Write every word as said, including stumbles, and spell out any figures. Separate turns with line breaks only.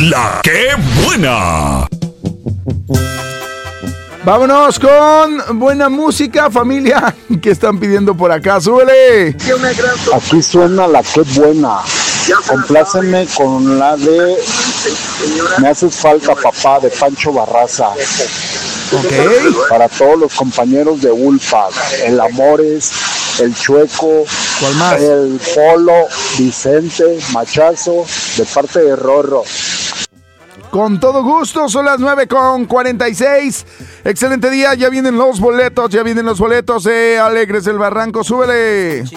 La que buena.
Vámonos con buena música, familia, que están pidiendo por acá. ¡Súbele!
Aquí suena la que buena. Complácenme con la de Me haces falta, papá, de Pancho Barraza.
Ok.
Para todos los compañeros de Ulpa, el Amores, el Chueco,
¿Cuál más?
el Polo, Vicente, Machazo, de parte de Rorro.
Con todo gusto, son las nueve con cuarenta y seis. Excelente día, ya vienen los boletos, ya vienen los boletos de Alegres del Barranco. ¡Súbele!